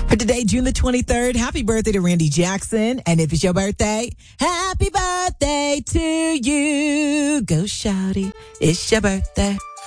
For today, June the 23rd, happy birthday to Randy Jackson. And if it's your birthday, happy birthday to you. Go shawty, it's your birthday.